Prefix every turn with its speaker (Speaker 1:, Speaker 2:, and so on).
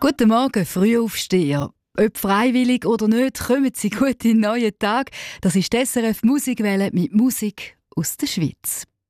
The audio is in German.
Speaker 1: Guten Morgen, Frühaufsteher. Ob freiwillig oder nicht, kommen Sie gut in den neuen Tag. Das ist die SRF Musikwelle mit Musik aus der Schweiz.